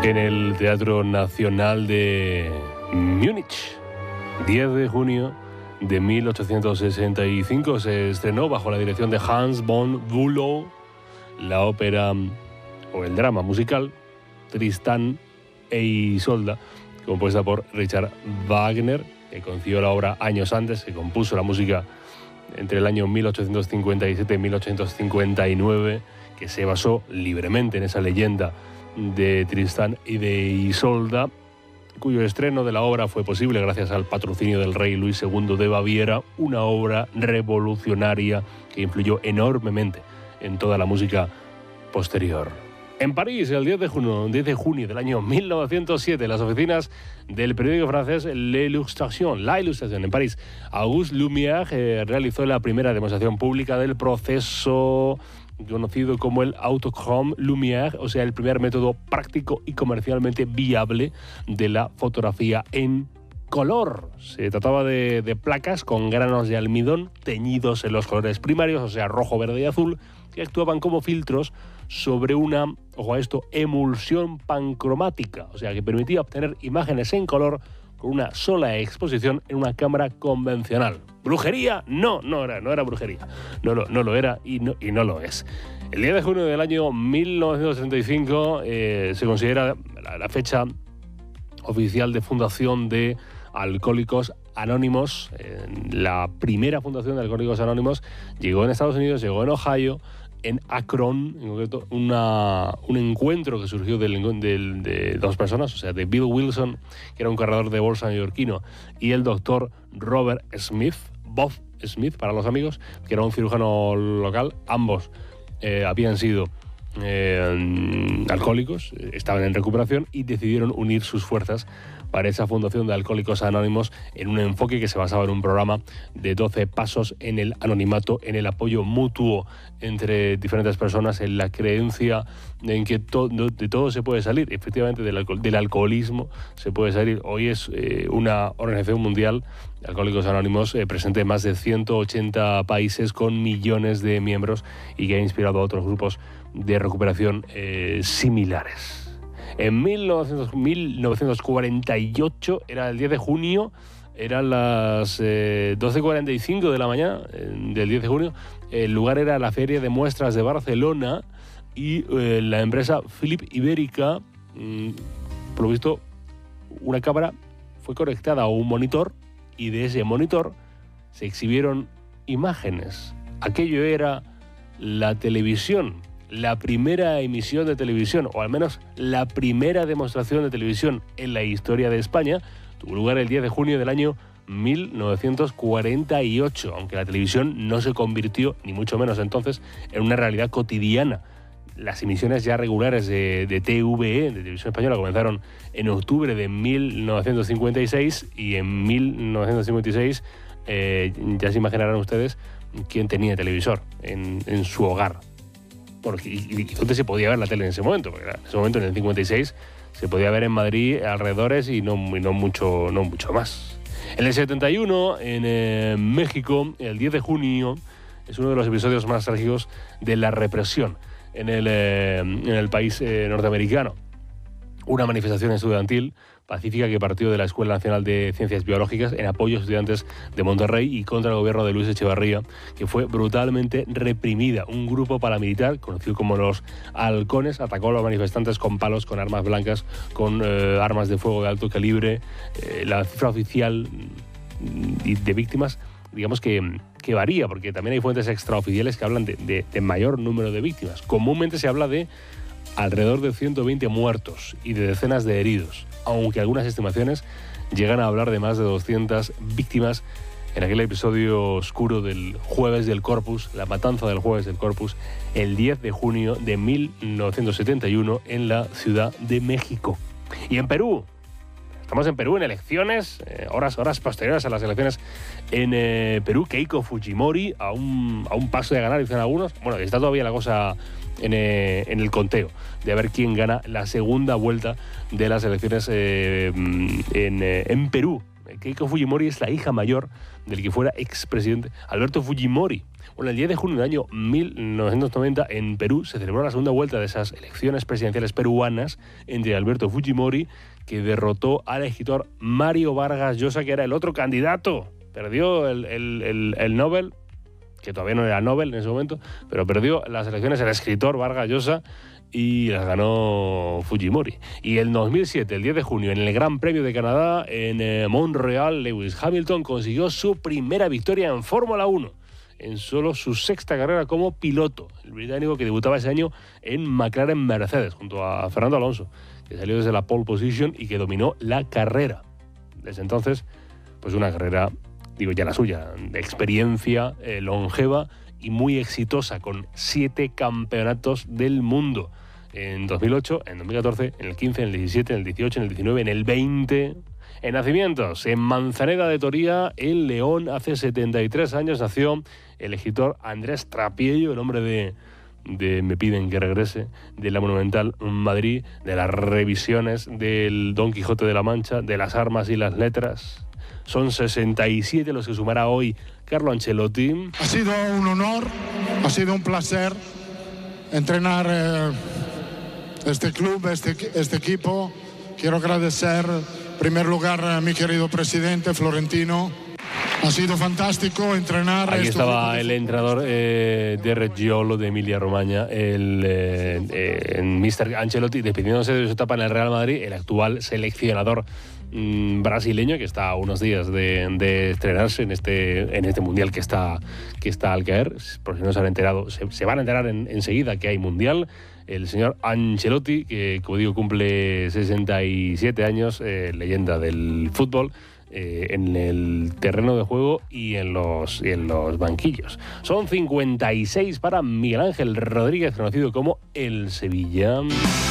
en el Teatro Nacional de Múnich. 10 de junio de 1865 se estrenó bajo la dirección de Hans von Bülow la ópera o el drama musical Tristán e Isolda, compuesta por Richard Wagner, que concibió la obra años antes, que compuso la música entre el año 1857 y 1859, que se basó libremente en esa leyenda de Tristán y de Isolda, cuyo estreno de la obra fue posible gracias al patrocinio del rey Luis II de Baviera, una obra revolucionaria que influyó enormemente en toda la música posterior. En París, el 10 de junio del año 1907, las oficinas del periódico francés L'Illustration, La Ilustración, en París, Auguste Lumière realizó la primera demostración pública del proceso conocido como el autochrome Lumière, o sea, el primer método práctico y comercialmente viable de la fotografía en color. Se trataba de placas con granos de almidón teñidos en los colores primarios, o sea, rojo, verde y azul, que actuaban como filtros sobre una, ojo a esto, emulsión pancromática, o sea, que permitía obtener imágenes en color con una sola exposición en una cámara convencional. ¿Brujería? No era brujería. No lo era y no lo es. El 10 de junio del año 1965 se considera la fecha oficial de fundación de Alcohólicos Anónimos. La primera fundación de Alcohólicos Anónimos llegó en Estados Unidos, llegó en Ohio, en Akron, en concreto, un encuentro que surgió de dos personas, o sea, de Bill Wilson, que era un corredor de bolsa neoyorquino, y el doctor Robert Smith, Bob Smith para los amigos, que era un cirujano local. Ambos habían sido alcohólicos, estaban en recuperación y decidieron unir sus fuerzas para esa fundación de Alcohólicos Anónimos en un enfoque que se basaba en un programa de 12 pasos en el anonimato, en el apoyo mutuo entre diferentes personas, en la creencia en que de todo se puede salir, efectivamente del alcoholismo se puede salir. Hoy es una organización mundial, Alcohólicos Anónimos, presente en más de 180 países con millones de miembros y que ha inspirado a otros grupos de recuperación similares. En 1948, era el 10 de junio, eran las 12:45 de la mañana del 10 de junio, el lugar era la Feria de Muestras de Barcelona y la empresa Philip Ibérica, por lo visto, una cámara fue conectada a un monitor y de ese monitor se exhibieron imágenes. Aquello era la televisión. La primera emisión de televisión, o al menos la primera demostración de televisión en la historia de España, tuvo lugar el 10 de junio del año 1948, aunque la televisión no se convirtió, ni mucho menos entonces, en una realidad cotidiana. Las emisiones ya regulares de TVE, de Televisión Española, comenzaron en octubre de 1956 y en 1956 ya se imaginarán ustedes quién tenía televisor en su hogar. ¿Y dónde se podía ver la tele en ese momento? Porque en ese momento, en el 56, se podía ver en Madrid alrededores y no mucho más. En el 71, en México, el 10 de junio, es uno de los episodios más trágicos de la represión en el país norteamericano. Una manifestación estudiantil pacífica que partió de la Escuela Nacional de Ciencias Biológicas en apoyo a estudiantes de Monterrey y contra el gobierno de Luis Echevarría, que fue brutalmente reprimida. Un grupo paramilitar, conocido como los Halcones, atacó a los manifestantes con palos, con armas blancas, con armas de fuego de alto calibre. La cifra oficial de víctimas, digamos que varía, porque también hay fuentes extraoficiales que hablan de mayor número de víctimas. Comúnmente se habla de alrededor de 120 muertos y de decenas de heridos, aunque algunas estimaciones llegan a hablar de más de 200 víctimas en aquel episodio oscuro del Jueves del Corpus, la matanza del Jueves del Corpus, el 10 de junio de 1971 en la Ciudad de México. Y en Perú, estamos en Perú en elecciones, horas posteriores a las elecciones en Perú, Keiko Fujimori a un paso de ganar, dicen algunos. Bueno, está todavía la cosa en el conteo de ver quién gana la segunda vuelta de las elecciones en Perú. Keiko Fujimori es la hija mayor del que fuera expresidente Alberto Fujimori. Bueno, el 10 de junio del año 1990 en Perú se celebró la segunda vuelta de esas elecciones presidenciales peruanas entre Alberto Fujimori, que derrotó al escritor Mario Vargas Llosa, que era el otro candidato. Perdió el Nobel, que todavía no era Nobel en ese momento, pero perdió las elecciones el escritor Vargas Llosa y las ganó Fujimori. Y en 2007, el 10 de junio, en el Gran Premio de Canadá, en Montreal, Lewis Hamilton consiguió su primera victoria en Fórmula 1, en solo su sexta carrera como piloto. El británico, que debutaba ese año en McLaren Mercedes, junto a Fernando Alonso, que salió desde la pole position y que dominó la carrera. Desde entonces, pues una carrera, digo ya la suya, de experiencia longeva y muy exitosa, con 7 campeonatos del mundo. En 2008, en 2014, en el 15, en el 17, en el 18, en el 19, en el 20... En nacimientos, en Manzaneda de Toría, en León, hace 73 años nació el escritor Andrés Trapiello, el hombre de Me piden que regrese, de la Monumental Madrid, de las revisiones del Don Quijote de la Mancha, de las armas y las letras. Son 67 los que sumará hoy Carlo Ancelotti. Ha sido un honor, ha sido un placer entrenar este club, este equipo. Quiero agradecer en primer lugar a mi querido presidente Florentino. Ha sido fantástico entrenar. Aquí estaba el entrenador de Reggiolo, de Emilia-Romagna, el Mr. Ancelotti, despidiéndose de su etapa en el Real Madrid, el actual seleccionador brasileño, que está a unos días de estrenarse en este mundial que está al caer. Por si no se han enterado, se van a enterar enseguida que hay mundial. El señor Ancelotti, que como digo cumple 67 años, leyenda del fútbol, en el terreno de juego y en los banquillos. Son 56 para Miguel Ángel Rodríguez, conocido como El Sevilla.